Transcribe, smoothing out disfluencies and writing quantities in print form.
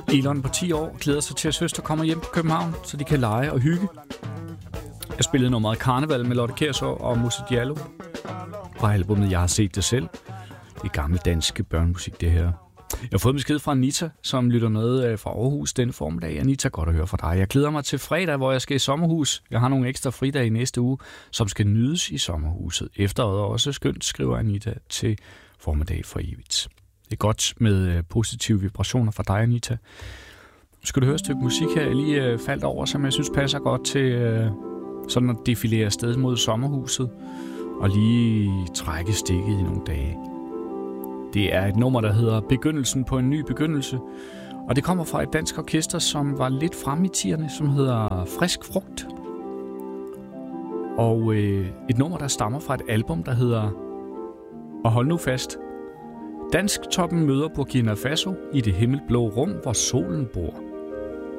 Elon på 10 år glæder sig til, at søster kommer hjem på København, så de kan lege og hygge. Jeg spillede nummeret Karneval med Lotte Kjærsgaard og Musse Diallo fra albumet Jeg har set det selv. Det er gammel dansk børnemusik, det her. Jeg har fået besked fra Anita, som lytter med fra Aarhus denne formiddag. Anita, godt at høre fra dig. Jeg glæder mig til fredag, hvor jeg skal i sommerhus. Jeg har nogle ekstra fridage i næste uge, som skal nydes i sommerhuset. Efteråret er også skønt, skriver Anita til formiddag for evigt. Det er godt med positive vibrationer fra dig, Anita. Nu skal du høre et stykke musik her, jeg lige faldt over, som jeg synes passer godt til sådan at defilere afsted mod sommerhuset og lige trække stikket i nogle dage. Det er et nummer, der hedder Begyndelsen på en ny begyndelse, og det kommer fra et dansk orkester, som var lidt fremme i 10'erne, som hedder Frisk Frugt. Og et nummer, der stammer fra et album, der hedder Og hold nu fast. Dansk toppen møder Burkina Faso i det himmelblå rum, hvor solen bor.